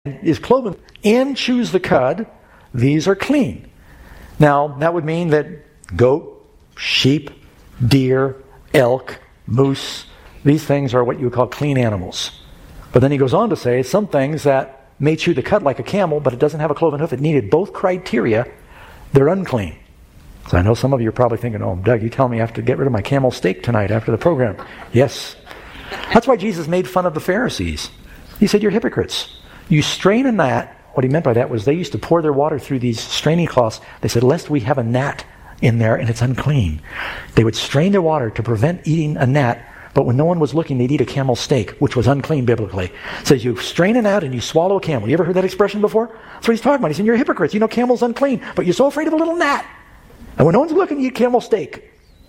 is cloven and chews the cud, these are clean. Now, that would mean that goat, sheep, deer, elk, moose, these things are what you would call clean animals. But then he goes on to say some things that may chew the cud like a camel, but it doesn't have a cloven hoof. It needed both criteria. They're unclean. So I know some of you are probably thinking, oh, Doug, you tell me I have to get rid of my camel steak tonight after the program. Yes. That's why Jesus made fun of the Pharisees. He said, you're hypocrites. You strain a gnat. What he meant by that was they used to pour their water through these straining cloths. They said, lest we have a gnat in there and it's unclean. They would strain their water to prevent eating a gnat, but when no one was looking, they'd eat a camel steak, which was unclean biblically. So you strain a gnat and you swallow a camel. You ever heard that expression before? That's what he's talking about. He said, you're hypocrites. You know camel's unclean, but you're so afraid of a little gnat. And when no one's looking, you eat camel steak.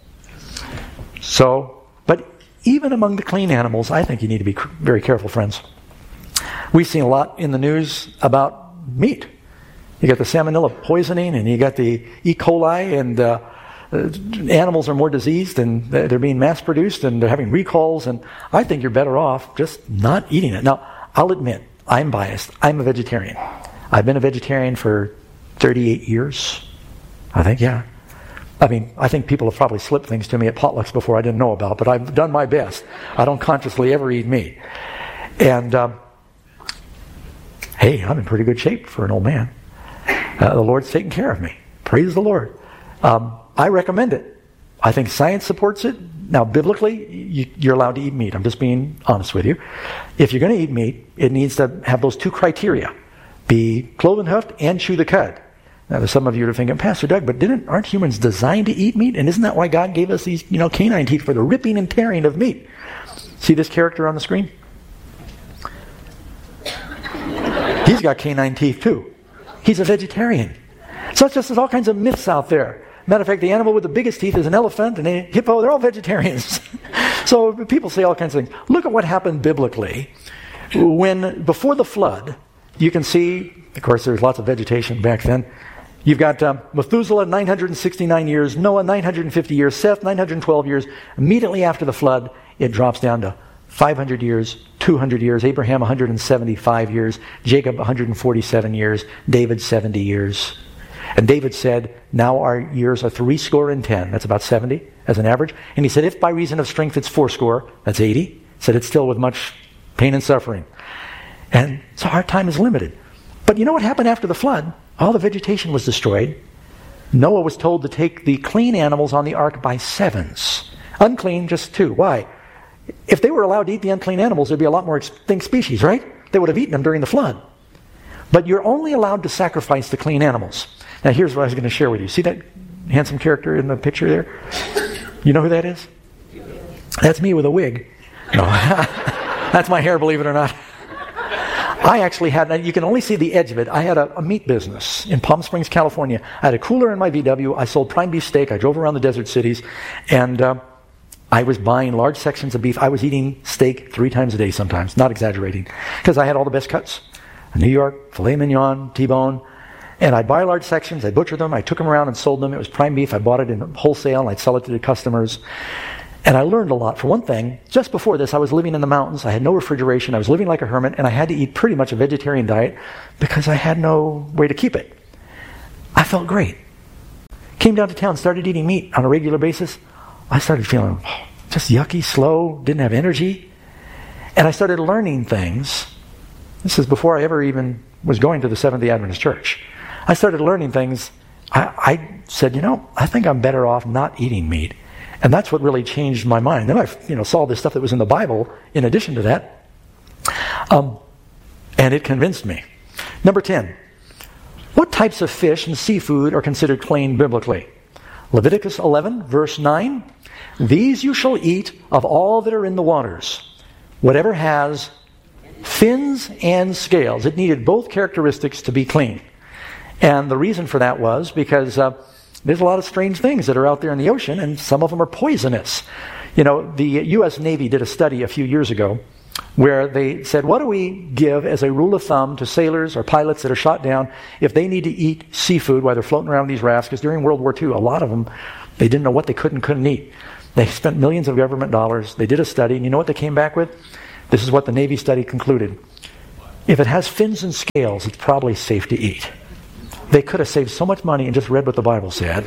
So, but even among the clean animals, I think you need to be very careful, friends. We've seen a lot in the news about meat. You got the salmonella poisoning, and you got the E. coli, and animals are more diseased, and they're being mass-produced, and they're having recalls, and I think you're better off just not eating it. Now, I'll admit, I'm biased. I'm a vegetarian. I've been a vegetarian for 38 years. I think, yeah. I mean, I think people have probably slipped things to me at potlucks before I didn't know about, but I've done my best. I don't consciously ever eat meat. And hey, I'm in pretty good shape for an old man. The Lord's taking care of me. Praise the Lord. I recommend it. I think science supports it. Now, biblically, you're allowed to eat meat. I'm just being honest with you. If you're going to eat meat, it needs to have those two criteria. Be cloven-hoofed and chew the cud. Now, there's some of you are thinking, Pastor Doug, but aren't humans designed to eat meat? And isn't that why God gave us these, canine teeth for the ripping and tearing of meat? See this character on the screen? He's got canine teeth too. He's a vegetarian. So it's just there's all kinds of myths out there. Matter of fact, the animal with the biggest teeth is an elephant and a hippo. They're all vegetarians. So people say all kinds of things. Look at what happened biblically. Before the flood, you can see, of course, there's lots of vegetation back then. You've got Methuselah, 969 years, Noah, 950 years, Seth, 912 years. Immediately after the flood, it drops down to 500 years, 200 years, Abraham 175 years, Jacob 147 years, David 70 years. And David said, now our years are 70. That's about 70 as an average. And he said, if by reason of strength it's 80, that's 80. He said it's still with much pain and suffering. And so our time is limited. But you know what happened after the flood? All the vegetation was destroyed. Noah was told to take the clean animals on the ark by sevens. Unclean, just 2. Why? If they were allowed to eat the unclean animals, there'd be a lot more extinct species, right? They would have eaten them during the flood. But you're only allowed to sacrifice the clean animals. Now here's what I was going to share with you. See that handsome character in the picture there? You know who that is? That's me with a wig. No, that's my hair, believe it or not. I actually had, you can only see the edge of it, I had a meat business in Palm Springs, California. I had a cooler in my VW. I sold prime beef steak. I drove around the desert cities. And I was buying large sections of beef. I was eating steak 3 times a day sometimes, not exaggerating, because I had all the best cuts. New York, filet mignon, T-bone. And I'd buy large sections. I'd butcher them. I took them around and sold them. It was prime beef. I bought it in wholesale, and I'd sell it to the customers. And I learned a lot. For one thing, just before this, I was living in the mountains. I had no refrigeration. I was living like a hermit, and I had to eat pretty much a vegetarian diet because I had no way to keep it. I felt great. Came down to town, started eating meat on a regular basis. I started feeling just yucky, slow, didn't have energy. And I started learning things. This is before I ever even was going to the Seventh-day Adventist Church. I started learning things. I said, I think I'm better off not eating meat. And that's what really changed my mind. Then I saw this stuff that was in the Bible in addition to that. And it convinced me. Number 10. What types of fish and seafood are considered clean biblically? Leviticus 11, verse 9. These you shall eat of all that are in the waters, whatever has fins and scales. It needed both characteristics to be clean. And the reason for that was because there's a lot of strange things that are out there in the ocean, and some of them are poisonous. The U.S. Navy did a study a few years ago where they said, what do we give as a rule of thumb to sailors or pilots that are shot down if they need to eat seafood while they're floating around these rafts? Because during World War II, a lot of them, they didn't know what they could and couldn't eat. They spent millions of government dollars. They did a study, and you know what they came back with? This is what the Navy study concluded. If it has fins and scales, it's probably safe to eat. They could have saved so much money and just read what the Bible said.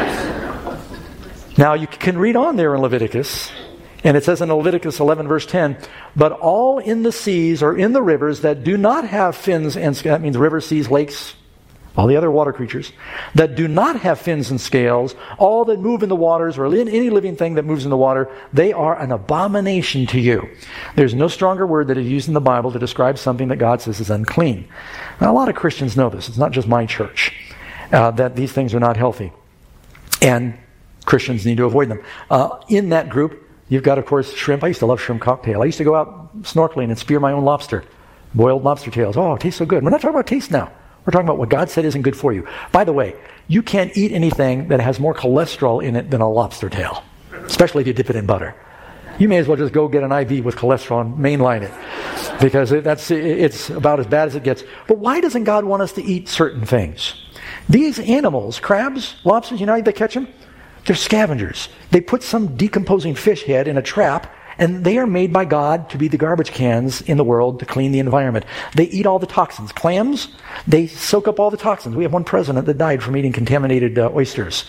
Now, you can read on there in Leviticus, and it says in Leviticus 11, verse 10, but all in the seas or in the rivers that do not have fins and scales, that means rivers, seas, lakes, all the other water creatures, that do not have fins and scales, all that move in the waters or any living thing that moves in the water, they are an abomination to you. There's no stronger word that is used in the Bible to describe something that God says is unclean. Now, a lot of Christians know this. It's not just my church, that these things are not healthy. And Christians need to avoid them. In that group, you've got, of course, shrimp. I used to love shrimp cocktail. I used to go out snorkeling and spear my own lobster. Boiled lobster tails. Oh, it tastes so good. We're not talking about taste now. We're talking about what God said isn't good for you. By the way, you can't eat anything that has more cholesterol in it than a lobster tail, especially if you dip it in butter. You may as well just go get an IV with cholesterol and mainline it, because it's about as bad as it gets. But why doesn't God want us to eat certain things? These animals, crabs, lobsters, you know how they catch them? They're scavengers. They put some decomposing fish head in a trap, and they are made by God to be the garbage cans in the world to clean the environment. They eat all the toxins. Clams, they soak up all the toxins. We have one president that died from eating contaminated oysters.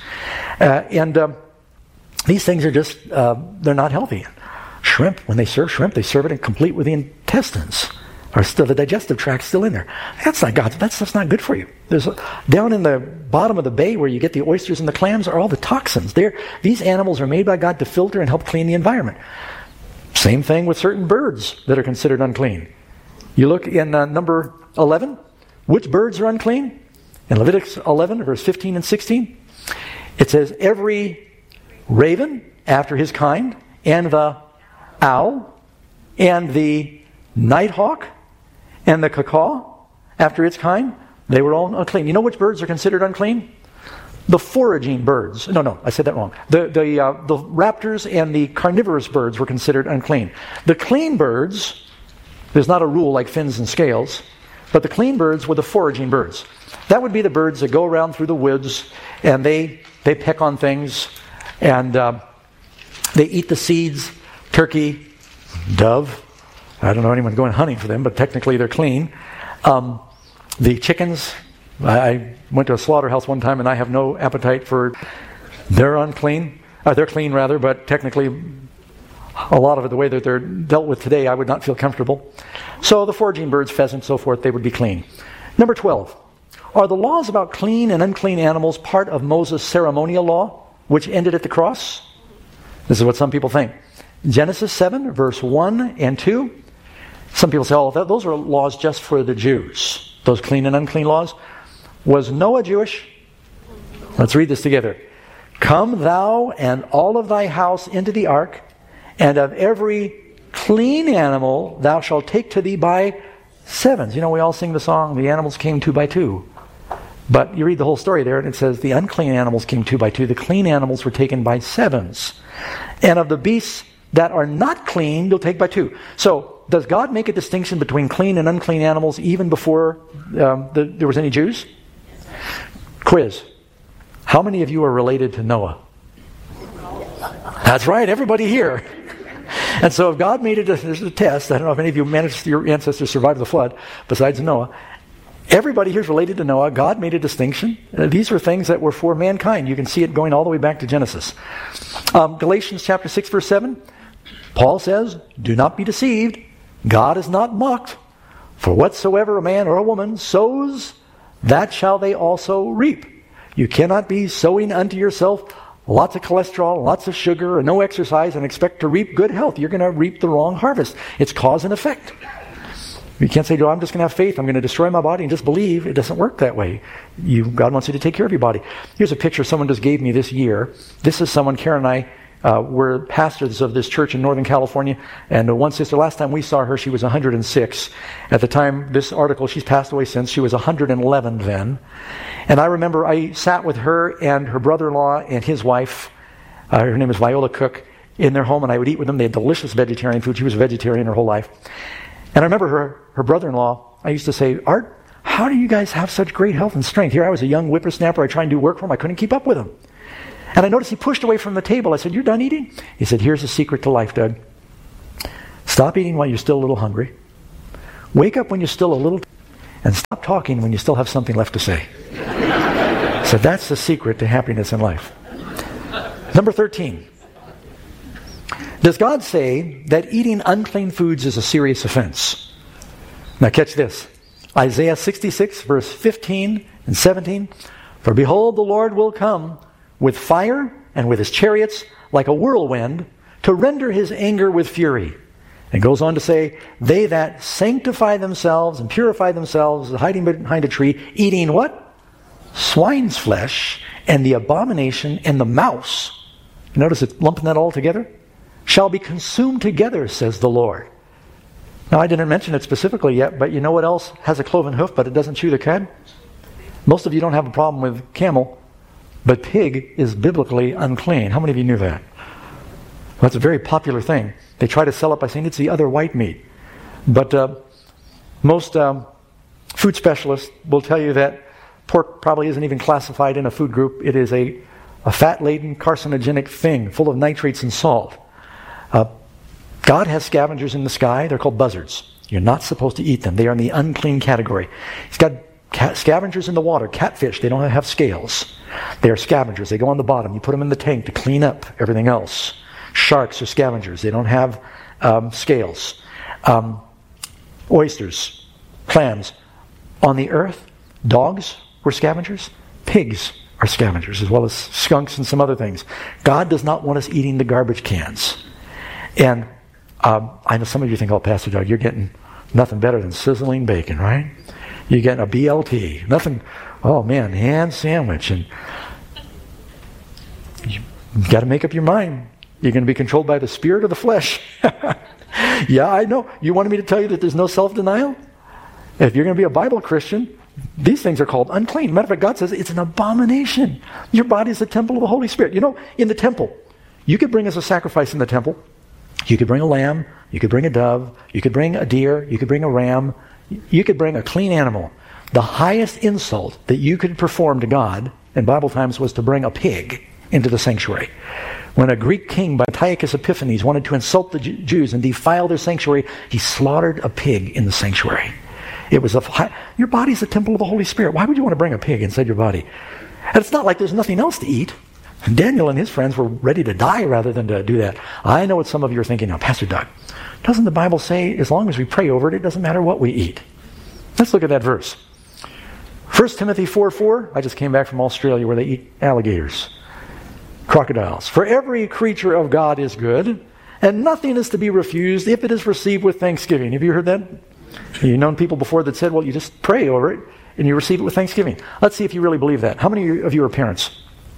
These things are just, they're not healthy. Shrimp, when they serve it complete with the intestines. Or still the digestive tract still in there. That's not God. That stuff's not good for you. Down in the bottom of the bay where you get the oysters and the clams are all the toxins. These animals are made by God to filter and help clean the environment. Same thing with certain birds that are considered unclean. You look in number 11. Which birds are unclean? In Leviticus 11, verse 15 and 16, it says, every raven after his kind, and the owl, and the nighthawk, and the cuckoo after its kind, they were all unclean. You know which birds are considered unclean? The foraging birds. No, I said that wrong. The raptors and the carnivorous birds were considered unclean. The clean birds, there's not a rule like fins and scales, but the clean birds were the foraging birds. That would be the birds that go around through the woods and they peck on things and they eat the seeds, turkey, dove. I don't know anyone going hunting for them, but technically they're clean. The chickens, I went to a slaughterhouse one time and I have no appetite for, they're unclean. They're clean rather, but technically a lot of it, the way that they're dealt with today, I would not feel comfortable. So the foraging birds, pheasants, so forth, they would be clean. Number 12. Are the laws about clean and unclean animals part of Moses' ceremonial law, which ended at the cross? This is what some people think. Genesis 7, verse 1 and 2. Some people say, oh, those are laws just for the Jews. Those clean and unclean laws. Was Noah Jewish? Let's read this together. Come thou and all of thy house into the ark, and of every clean animal thou shalt take to thee by sevens. You know, we all sing the song, the animals came 2 by 2. But you read the whole story there, and it says the unclean animals came 2 by 2. The clean animals were taken by sevens. And of the beasts that are not clean, you'll take by 2. So, does God make a distinction between clean and unclean animals even before there was any Jews? Quiz. How many of you are related to Noah? That's right, everybody here. And so if God made it, there's a test. I don't know if any of you managed your ancestors survived the flood, besides Noah. Everybody here is related to Noah. God made a distinction. These were things that were for mankind. You can see it going all the way back to Genesis. Galatians chapter 6, verse 7. Paul says, do not be deceived. God is not mocked. For whatsoever a man or a woman sows, that shall they also reap. You cannot be sowing unto yourself lots of cholesterol, lots of sugar, and no exercise and expect to reap good health. You're going to reap the wrong harvest. It's cause and effect. You can't say, oh, I'm just going to have faith. I'm going to destroy my body and just believe. It doesn't work that way. God wants you to take care of your body. Here's a picture someone just gave me this year. This is someone, Karen and I, were pastors of this church in Northern California. And one sister, last time we saw her, she was 106. At the time, this article, she's passed away since. She was 111 then. And I remember I sat with her and her brother-in-law and his wife, her name is Viola Cook, in their home, and I would eat with them. They had delicious vegetarian food. She was a vegetarian her whole life. And I remember her brother-in-law, I used to say, Art, how do you guys have such great health and strength? Here I was a young whippersnapper. I tried to do work for him. I couldn't keep up with him. And I noticed he pushed away from the table. I said, you're done eating? He said, here's the secret to life, Doug. Stop eating while you're still a little hungry. Wake up when you're still a little, and stop talking when you still have something left to say. So that's the secret to happiness in life. Number 13. Does God say that eating unclean foods is a serious offense? Now catch this. Isaiah 66, verse 15 and 17. For behold, the Lord will come with fire and with his chariots like a whirlwind to render his anger with fury. And goes on to say, they that sanctify themselves and purify themselves, hiding behind a tree, eating what? Swine's flesh, and the abomination and the mouse. Notice it's lumping that all together. Shall be consumed together, says the Lord. Now I didn't mention it specifically yet, but you know what else has a cloven hoof, but it doesn't chew the cud? Most of you don't have a problem with camel, but pig is biblically unclean. How many of you knew that? Well, that's a very popular thing. They try to sell it by saying it's the other white meat. But most food specialists will tell you that pork probably isn't even classified in a food group. It is a fat-laden, carcinogenic thing full of nitrates and salt. God has scavengers in the sky. They're called buzzards. You're not supposed to eat them. They are in the unclean category. He's got scavengers in the water. Catfish, they don't have scales. They are scavengers. They go on the bottom. You put them in the tank to clean up everything else. Sharks are scavengers. They don't have scales. Oysters, clams. On the earth, dogs were scavengers. Pigs are scavengers, as well as skunks and some other things. God does not want us eating the garbage cans. And I know some of you think, oh, Pastor Doug, you're getting nothing better than sizzling bacon, right? You're getting a BLT. Nothing, oh man, ham sandwich. And you've got to make up your mind. You're going to be controlled by the spirit or the flesh. Yeah, I know. You wanted me to tell you that there's no self-denial? If you're going to be a Bible Christian, these things are called unclean. Matter of fact, God says it's an abomination. Your body is the temple of the Holy Spirit. You know, in the temple, you could bring as a sacrifice in the temple. You could bring a lamb. You could bring a dove. You could bring a deer. You could bring a ram. You could bring a clean animal. The highest insult that you could perform to God in Bible times was to bring a pig into the sanctuary. When a Greek king by Antiochus Epiphanes wanted to insult the Jews and defile their sanctuary, he slaughtered a pig in the sanctuary. It was your body's the temple of the Holy Spirit. Why would you want to bring a pig inside your body? And it's not like there's nothing else to eat. And Daniel and his friends were ready to die rather than to do that. I know what some of you are thinking now. Pastor Doug, doesn't the Bible say as long as we pray over it, it doesn't matter what we eat? Let's look at that verse. 1 Timothy 4:4. I just came back from Australia where they eat alligators, crocodiles. For every creature of God is good, and nothing is to be refused if it is received with thanksgiving. Have you heard that? You've known people before that said, well, you just pray over it and you receive it with thanksgiving. Let's see if you really believe that. How many of you are parents?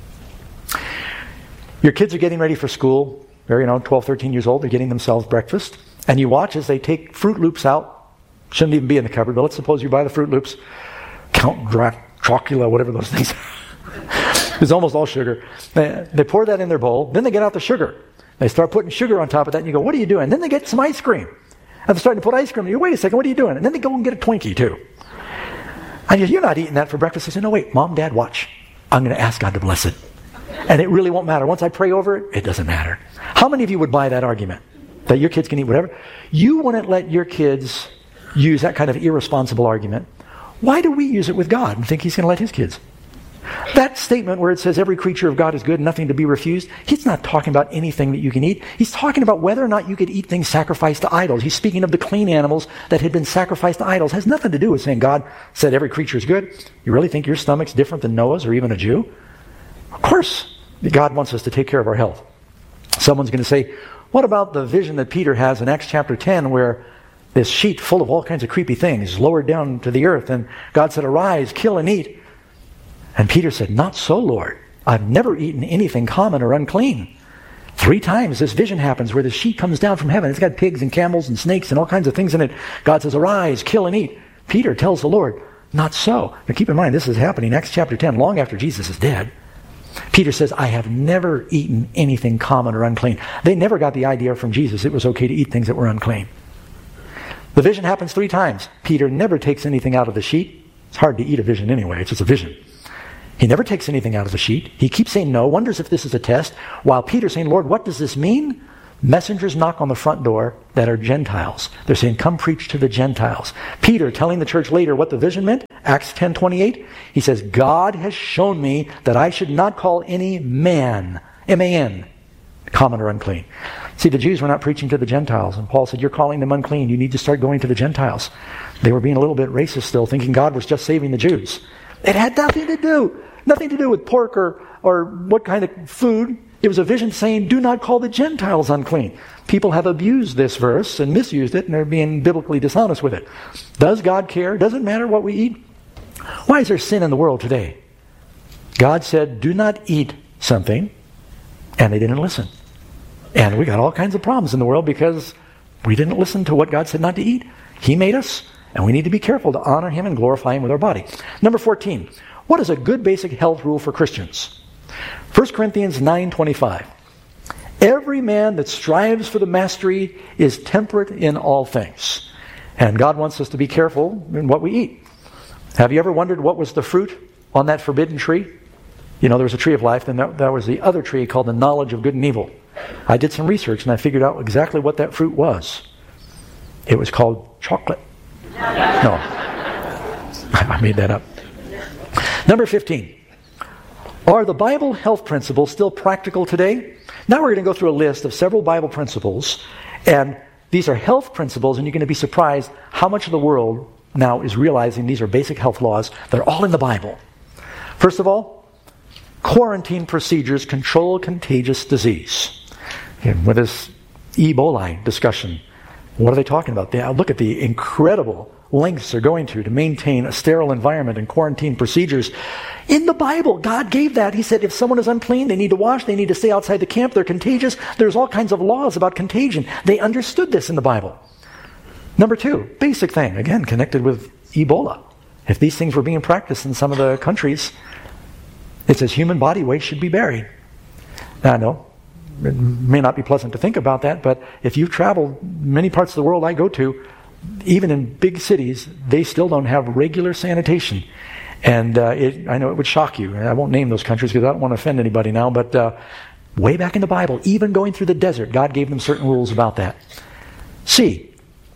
Your kids are getting ready for school. They're 12, 13 years old. They're getting themselves breakfast. And you watch as they take Fruit Loops out. Shouldn't even be in the cupboard, but let's suppose you buy the Fruit Loops. Count Chocula, whatever those things are. It's almost all sugar. They pour that in their bowl. Then they get out the sugar. They start putting sugar on top of that. And you go, what are you doing? Then they get some ice cream. And they're starting to put ice cream. And you go, wait a second, what are you doing? And then they go and get a Twinkie too. And you're not eating that for breakfast. They say, no, wait, Mom, Dad, watch. I'm going to ask God to bless it. And it really won't matter. Once I pray over it, it doesn't matter. How many of you would buy that argument? That your kids can eat whatever? You wouldn't let your kids use that kind of irresponsible argument. Why do we use it with God and think He's going to let His kids? That statement where it says every creature of God is good, nothing to be refused, He's not talking about anything that you can eat. He's talking about whether or not you could eat things sacrificed to idols. He's speaking of the clean animals that had been sacrificed to idols. It has nothing to do with saying God said every creature is good. You really think your stomach's different than Noah's or even a Jew? Of course, God wants us to take care of our health. Someone's going to say, what about the vision that Peter has in Acts chapter 10 where this sheet full of all kinds of creepy things lowered down to the earth and God said, arise, kill and eat. And Peter said, not so, Lord. I've never eaten anything common or unclean. 3 times this vision happens where the sheet comes down from heaven. It's got pigs and camels and snakes and all kinds of things in it. God says, arise, kill and eat. Peter tells the Lord, not so. Now keep in mind, this is happening in Acts chapter 10, long after Jesus is dead. Peter says, I have never eaten anything common or unclean. They never got the idea from Jesus it was okay to eat things that were unclean. The vision happens 3 times. Peter never takes anything out of the sheet. It's hard to eat a vision anyway. It's just a vision. He never takes anything out of the sheet. He keeps saying no, wonders if this is a test, while Peter's saying, Lord, what does this mean? Messengers knock on the front door that are Gentiles. They're saying, come preach to the Gentiles. Peter telling the church later what the vision meant, Acts 10:28, he says, God has shown me that I should not call any man, M-A-N, common or unclean. See, the Jews were not preaching to the Gentiles, and Paul said, you're calling them unclean. You need to start going to the Gentiles. They were being a little bit racist still, thinking God was just saving the Jews. It had nothing to do with pork or what kind of food. It was a vision saying, do not call the Gentiles unclean. People have abused this verse and misused it, and they're being biblically dishonest with it. Does God care? Does it matter what we eat? Why is there sin in the world today? God said, do not eat something, and they didn't listen. And we got all kinds of problems in the world because we didn't listen to what God said not to eat. He made us, and we need to be careful to honor Him and glorify Him with our body. Number 14, what is a good basic health rule for Christians? 1 Corinthians 9:25. Every man that strives for the mastery is temperate in all things. And God wants us to be careful in what we eat. Have you ever wondered what was the fruit on that forbidden tree? You know, there was a tree of life, and that was the other tree called the knowledge of good and evil. I did some research, and I figured out exactly what that fruit was. It was called chocolate. No, I made that up. Number 15. Are the Bible health principles still practical today? Now we're going to go through a list of several Bible principles, and these are health principles, and you're going to be surprised how much of the world now is realizing these are basic health laws. They're all in the Bible. First of all, quarantine procedures control contagious disease. And with this Ebola discussion, what are they talking about? Look at the incredible lengths they're going to maintain a sterile environment and quarantine procedures. In the Bible, God gave that. He said if someone is unclean, they need to wash, they need to stay outside the camp, they're contagious. There's all kinds of laws about contagion. They understood this in the Bible. Number 2, basic thing, again, connected with Ebola. If these things were being practiced in some of the countries, it says human body waste should be buried. Now, I know it may not be pleasant to think about that, but if you've traveled many parts of the world I go to, even in big cities, they still don't have regular sanitation. And I know it would shock you. I won't name those countries because I don't want to offend anybody now, but way back in the Bible, even going through the desert, God gave them certain rules about that. C,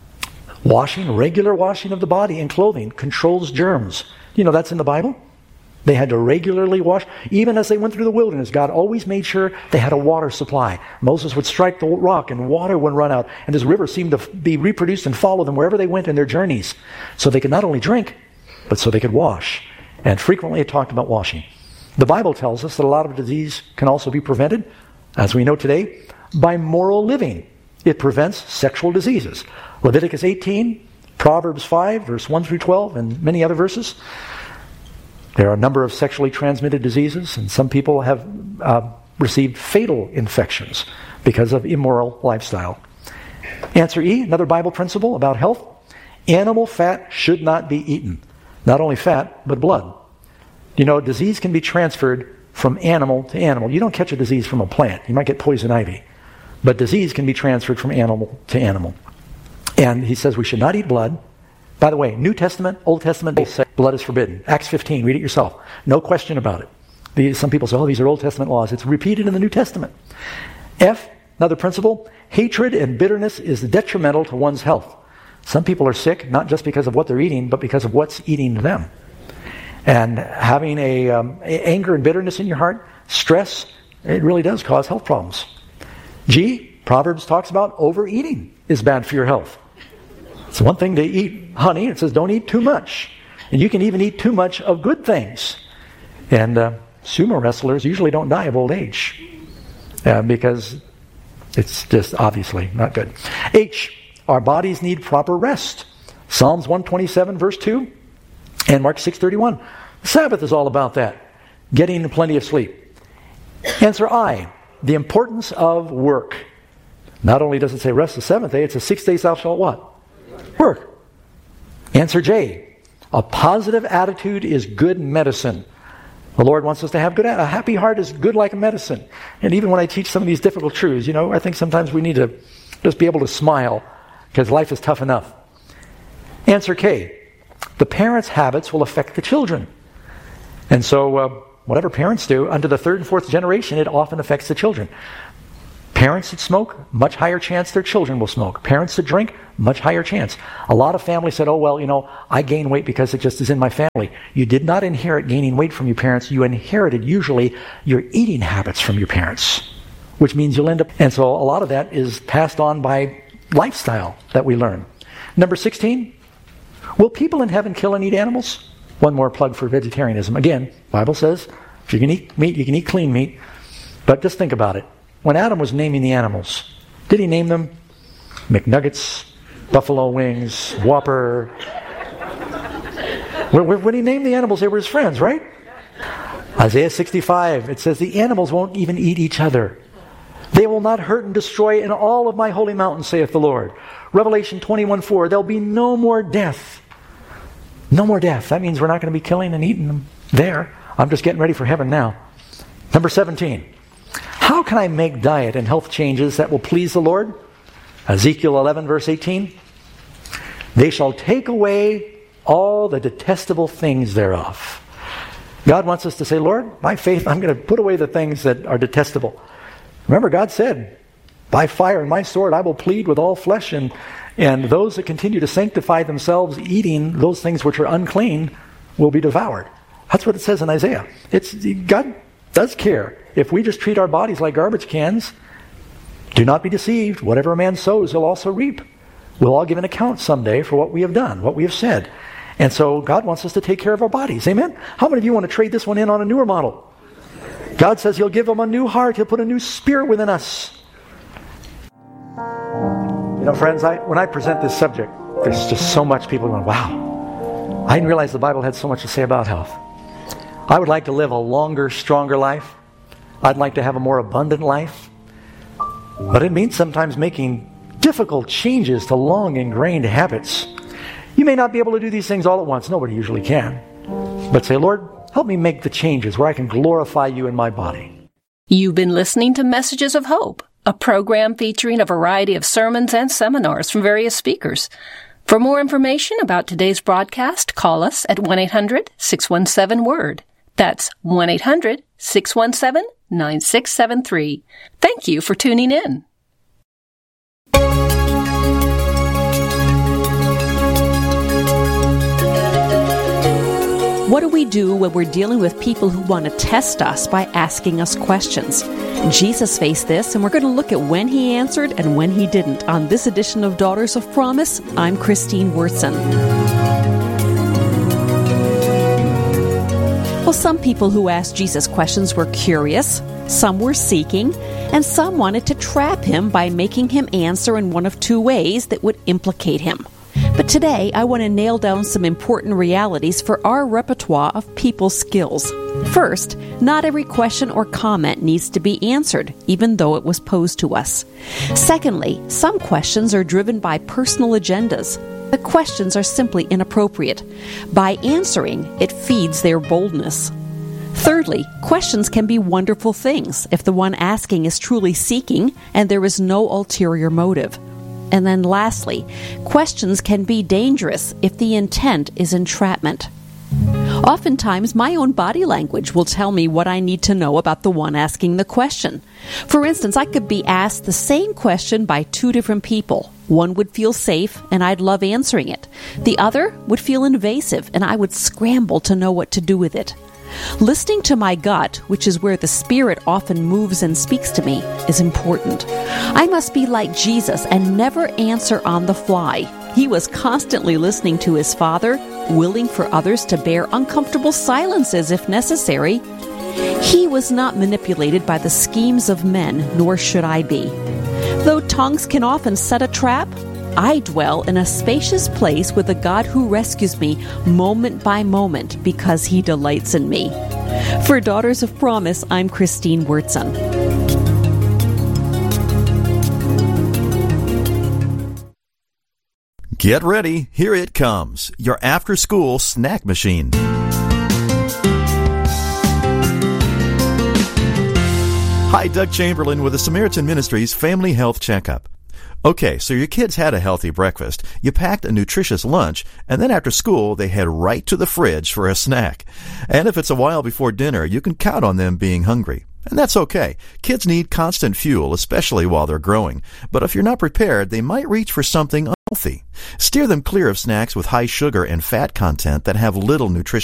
regular washing of the body and clothing controls germs. You know that's in the Bible? They had to regularly wash. Even as they went through the wilderness, God always made sure they had a water supply. Moses would strike the rock and water would run out. And this river seemed to be reproduced and follow them wherever they went in their journeys. So they could not only drink, but so they could wash. And frequently it talked about washing. The Bible tells us that a lot of disease can also be prevented, as we know today, by moral living. It prevents sexual diseases. Leviticus 18, Proverbs 5, verse 1 through 12, and many other verses. There are a number of sexually transmitted diseases, and some people have received fatal infections because of immoral lifestyle. Answer E, another Bible principle about health. Animal fat should not be eaten. Not only fat, but blood. You know, disease can be transferred from animal to animal. You don't catch a disease from a plant. You might get poison ivy. But disease can be transferred from animal to animal. And he says we should not eat blood. By the way, New Testament, Old Testament, they say blood is forbidden. Acts 15, read it yourself. No question about it. Some people say, oh, these are Old Testament laws. It's repeated in the New Testament. F, another principle, hatred and bitterness is detrimental to one's health. Some people are sick, not just because of what they're eating, but because of what's eating them. And having anger and bitterness in your heart, stress, it really does cause health problems. G, Proverbs talks about overeating is bad for your health. It's one thing to eat honey. It says don't eat too much. And you can even eat too much of good things. And sumo wrestlers usually don't die of old age because it's just obviously not good. H, our bodies need proper rest. Psalms 127 verse 2 and Mark 6:31. The Sabbath is all about that. Getting plenty of sleep. Answer I, the importance of work. Not only does it say rest the seventh day, it's a 6 days thou shalt what? Work. Answer J, a positive attitude is good medicine. The Lord wants us to have a happy heart is good like a medicine. And even when I teach some of these difficult truths, I think sometimes we need to just be able to smile because life is tough enough. Answer K, the parents' habits will affect the children. And so whatever parents do, under the third and fourth generation, it often affects the children. Parents that smoke, much higher chance their children will smoke. Parents that drink, much higher chance. A lot of families said, oh, well, I gain weight because it just is in my family. You did not inherit gaining weight from your parents. You inherited usually your eating habits from your parents, which means you'll end up... And so a lot of that is passed on by lifestyle that we learn. Number 16, will people in heaven kill and eat animals? One more plug for vegetarianism. Again, Bible says, if you can eat meat, you can eat clean meat. But just think about it. When Adam was naming the animals, did he name them McNuggets, Buffalo Wings, Whopper? When he named the animals, they were his friends, right? Isaiah 65, it says, the animals won't even eat each other. They will not hurt and destroy in all of my holy mountains, saith the Lord. Revelation 21:4, there'll be no more death. No more death. That means we're not going to be killing and eating them there. I'm just getting ready for heaven now. Number 17. How can I make diet and health changes that will please the Lord? Ezekiel 11, verse 18. They shall take away all the detestable things thereof. God wants us to say, Lord, by faith, I'm going to put away the things that are detestable. Remember, God said, by fire and my sword I will plead with all flesh, and those that continue to sanctify themselves eating those things which are unclean will be devoured. That's what it says in Isaiah. God does care. If we just treat our bodies like garbage cans, do not be deceived. Whatever a man sows, he'll also reap. We'll all give an account someday for what we have done, what we have said. And so God wants us to take care of our bodies. Amen? How many of you want to trade this one in on a newer model? God says He'll give them a new heart. He'll put a new spirit within us. Friends, when I present this subject, there's just so much people going, wow, I didn't realize the Bible had so much to say about health. I would like to live a longer, stronger life. I'd like to have a more abundant life. But it means sometimes making difficult changes to long ingrained habits. You may not be able to do these things all at once. Nobody usually can. But say, Lord, help me make the changes where I can glorify you in my body. You've been listening to Messages of Hope, a program featuring a variety of sermons and seminars from various speakers. For more information about today's broadcast, call us at 1-800-617-WORD. That's 1-800-617-9673. Thank you for tuning in. What do we do when we're dealing with people who want to test us by asking us questions? Jesus faced this, and we're going to look at when He answered and when He didn't. On this edition of Daughters of Promise, I'm Christine Wurtson. Well, some people who asked Jesus questions were curious, some were seeking, and some wanted to trap Him by making Him answer in one of two ways that would implicate Him. But today, I want to nail down some important realities for our repertoire of people's skills. First, not every question or comment needs to be answered, even though it was posed to us. Secondly, some questions are driven by personal agendas. The questions are simply inappropriate. By answering, it feeds their boldness. Thirdly, questions can be wonderful things if the one asking is truly seeking and there is no ulterior motive. And then lastly, questions can be dangerous if the intent is entrapment. Oftentimes, my own body language will tell me what I need to know about the one asking the question. For instance, I could be asked the same question by two different people. One would feel safe, and I'd love answering it. The other would feel invasive, and I would scramble to know what to do with it. Listening to my gut, which is where the Spirit often moves and speaks to me, is important. I must be like Jesus and never answer on the fly. He was constantly listening to His Father, willing for others to bear uncomfortable silences if necessary. He was not manipulated by the schemes of men, nor should I be. Though tongues can often set a trap, I dwell in a spacious place with a God who rescues me moment by moment because He delights in me. For Daughters of Promise, I'm Christine Wurtson. Get ready. Here it comes. Your after-school snack machine. Hi, Doug Chamberlain with the Samaritan Ministries Family Health Checkup. Okay, so your kids had a healthy breakfast, you packed a nutritious lunch, and then after school they head right to the fridge for a snack. And if it's a while before dinner, you can count on them being hungry. And that's okay. Kids need constant fuel, especially while they're growing. But if you're not prepared, they might reach for something unhealthy. Steer them clear of snacks with high sugar and fat content that have little nutrition.